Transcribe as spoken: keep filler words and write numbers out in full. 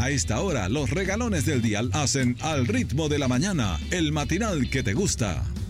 A esta hora, los regalones del dial hacen Al ritmo de la mañana, el matinal que te gusta.